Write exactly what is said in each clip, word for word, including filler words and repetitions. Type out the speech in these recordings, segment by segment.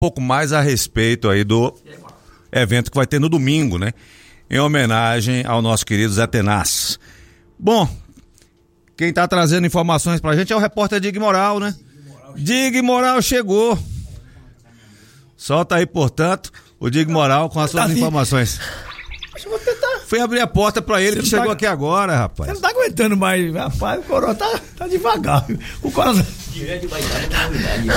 pouco mais a respeito aí do evento que vai ter no domingo, né? Em homenagem ao nosso querido Zé Tenaz. Bom, quem tá trazendo informações pra gente é o repórter Dig Moral, né? Dig Moral chegou. Solta aí, portanto, o Dig Moral com as suas tá informações. Fui abrir a porta pra ele, você que chegou tá... aqui agora, rapaz. Você não tá aguentando mais, rapaz, o Coroa tá, tá devagar. O Coroa... Direto de Ubaitaba,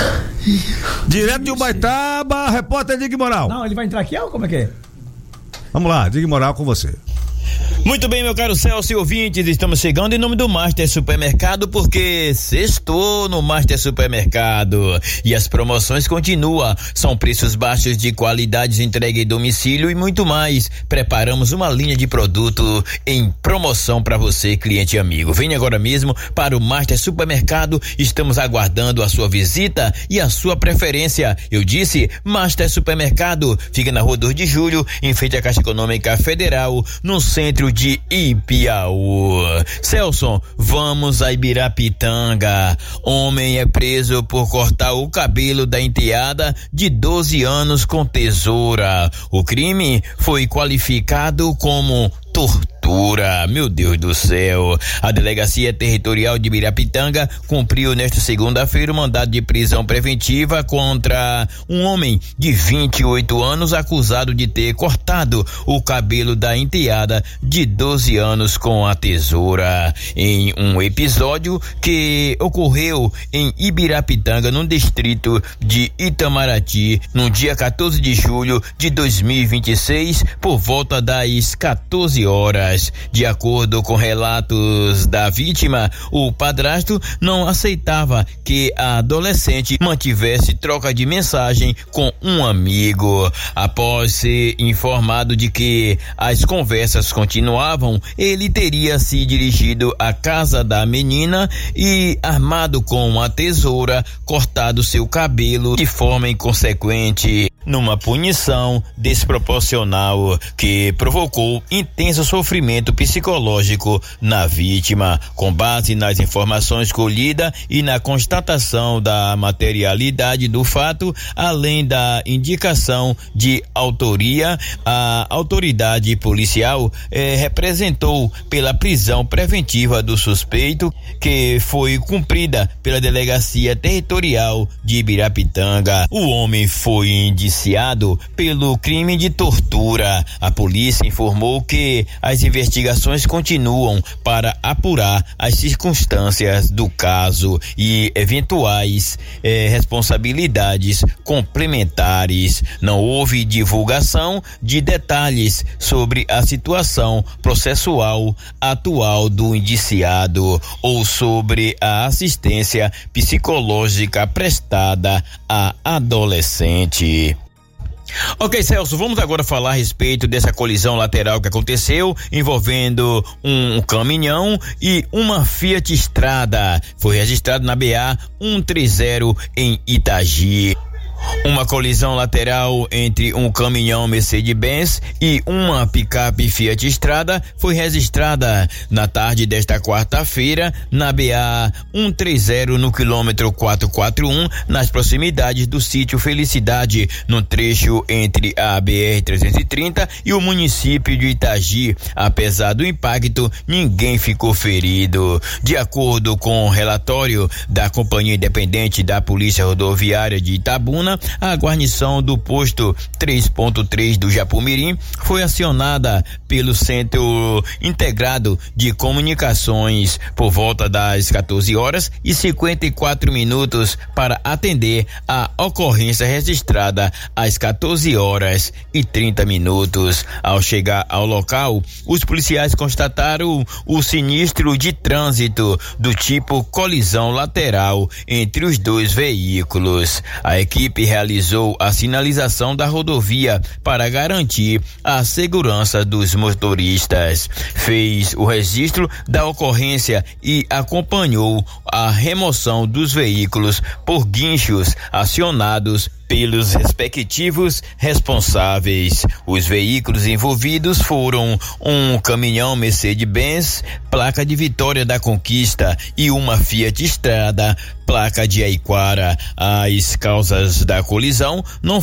Direto de Ubaitaba, repórter Dig Moral. Não, ele vai entrar aqui ou como é que é? Vamos lá, Dig Moral com você. Muito bem, meu caro Celso e ouvintes, estamos chegando em nome do Master Supermercado, porque sextou no Master Supermercado e as promoções continuam, são preços baixos de qualidades, entrega em domicílio e muito mais. Preparamos uma linha de produto em promoção para você, cliente e amigo. Venha agora mesmo para o Master Supermercado, estamos aguardando a sua visita e a sua preferência. Eu disse Master Supermercado, fica na rua dois de julho, em frente à Caixa Econômica Federal, no centro de Ipiaú. Celso, vamos a Ibirapitanga. Homem é preso por cortar o cabelo da enteada de doze anos com tesoura. O crime foi qualificado como tortura. Meu Deus do céu. A Delegacia Territorial de Ibirapitanga cumpriu nesta segunda-feira o mandado de prisão preventiva contra um homem de vinte e oito anos acusado de ter cortado o cabelo da enteada de doze anos com a tesoura. Em um episódio que ocorreu em Ibirapitanga, no distrito de Itamaraty, no dia quatorze de julho de dois mil e vinte e seis, por volta das quatorze horas. De acordo com relatos da vítima, o padrasto não aceitava que a adolescente mantivesse troca de mensagem com um amigo. Após ser informado de que as conversas continuavam, ele teria se dirigido à casa da menina e, armado com uma tesoura, cortado seu cabelo de forma inconsequente, numa punição desproporcional que provocou intenso sofrimento psicológico na vítima. Com base nas informações colhidas e na constatação da materialidade do fato, além da indicação de autoria, a autoridade policial eh, representou pela prisão preventiva do suspeito, que foi cumprida pela Delegacia Territorial de Ibirapitanga. O homem foi indiciado pelo crime de tortura. A polícia informou que as investigações continuam para apurar as circunstâncias do caso e eventuais eh, responsabilidades complementares. Não houve divulgação de detalhes sobre a situação processual atual do indiciado ou sobre a assistência psicológica prestada à adolescente. Ok, Celso, vamos agora falar a respeito dessa colisão lateral que aconteceu envolvendo um caminhão e uma Fiat Strada. Foi registrado na B A cento e trinta em Itagi. Uma colisão lateral entre um caminhão Mercedes-Benz e uma picape Fiat Strada foi registrada na tarde desta quarta-feira na B A cento e trinta no quilômetro quatrocentos e quarenta e um, nas proximidades do sítio Felicidade, no trecho entre a B R trezentos e trinta e o município de Itagi. Apesar do impacto, ninguém ficou ferido. De acordo com o relatório da Companhia Independente da Polícia Rodoviária de Itabuna, a guarnição do posto três ponto três do Japumirim foi acionada pelo Centro Integrado de Comunicações por volta das quatorze horas e cinquenta e quatro minutos para atender a ocorrência registrada às quatorze horas e trinta minutos. Ao chegar ao local, os policiais constataram o sinistro de trânsito do tipo colisão lateral entre os dois veículos. A equipe realizou a sinalização da rodovia para garantir a segurança dos motoristas. Fez o registro da ocorrência e acompanhou a remoção dos veículos por guinchos acionados pelos respectivos responsáveis. Os veículos envolvidos foram um caminhão Mercedes-Benz, placa de Vitória da Conquista, e uma Fiat Strada, placa de Aiquara. As causas da colisão não